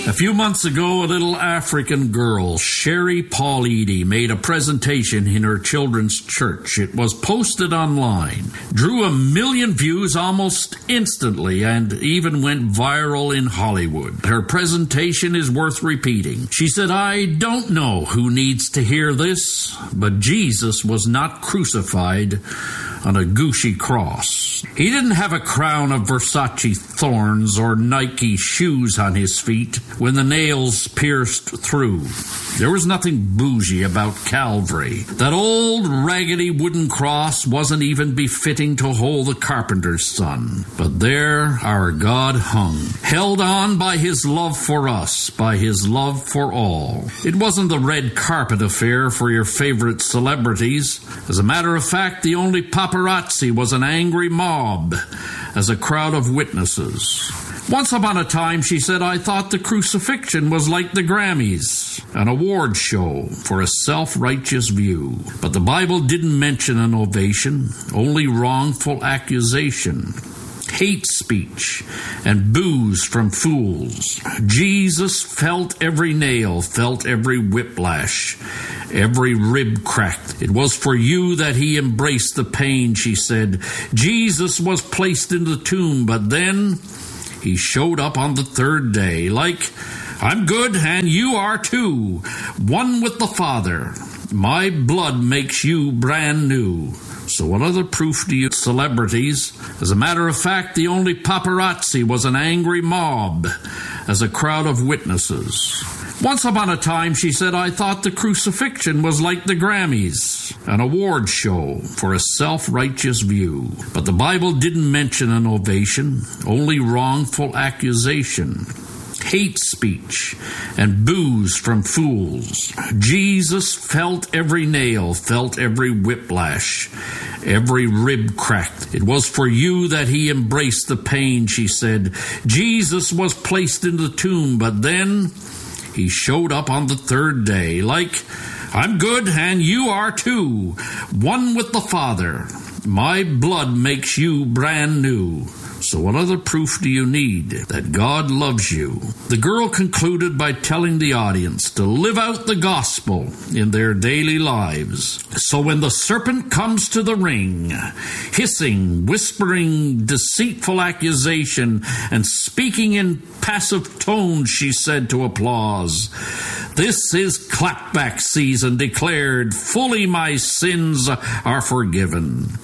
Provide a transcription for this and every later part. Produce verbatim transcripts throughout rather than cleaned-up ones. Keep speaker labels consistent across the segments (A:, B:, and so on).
A: A few months ago, a little African girl, Sherry Paulidi, made a presentation in her children's church. It was posted online, drew a million views almost instantly, and even went viral in Hollywood. Her presentation is worth repeating. She said, "I don't know who needs to hear this, but Jesus was not crucified on a Gucci cross. He didn't have a crown of Versace thorns or Nike shoes on his feet when the nails pierced through. There was nothing bougie about Calvary. That old raggedy wooden cross wasn't even befitting to hold the carpenter's son. But there our God hung, held on by his love for us, by his love for all. It wasn't the red carpet affair for your favorite celebrities. As a matter of fact, the only paparazzi was an angry mob as a crowd of witnesses. Once upon a time," she said, "I thought the crucifixion was like the Grammys, an award show for a self-righteous view. But the Bible didn't mention an ovation, only wrongful accusation, hate speech, and boos from fools. Jesus felt every nail, felt every whiplash, every rib cracked. It was for you that he embraced the pain," she said. "Jesus was placed in the tomb, but then he showed up on the third day, like, I'm good and you are too, one with the Father. My blood makes you brand new. So what other proof do you celebrities? As a matter of fact, the only paparazzi was an angry mob as a crowd of witnesses. Once upon a time," she said, "I thought the crucifixion was like the Grammys, an award show for a self-righteous view. But the Bible didn't mention an ovation, only wrongful accusation, hate speech, and boos from fools. Jesus felt every nail, felt every whiplash, every rib cracked. It was for you that he embraced the pain," she said. "Jesus was placed in the tomb, but then he showed up on the third day, like, I'm good and you are too, one with the Father. My blood makes you brand new. So what other proof do you need that God loves you?" The girl concluded by telling the audience to live out the gospel in their daily lives. So when the serpent comes to the ring, hissing, whispering, deceitful accusation, and speaking in passive tones, she said to applause, "This is clapback season declared. Fully my sins are forgiven.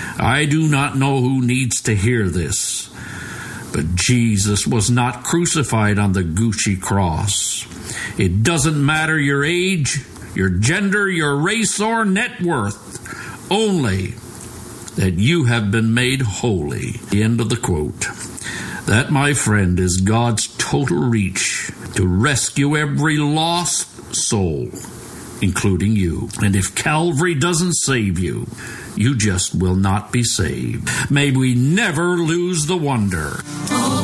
A: I do not know who needs to hear this, but Jesus was not crucified on the Gucci cross. It doesn't matter your age, your gender, your race, or net worth, only that you have been made holy." The end of the quote. That, my friend, is God's total reach to rescue every lost soul, including you. And if Calvary doesn't save you, you just will not be saved. May we never lose the wonder.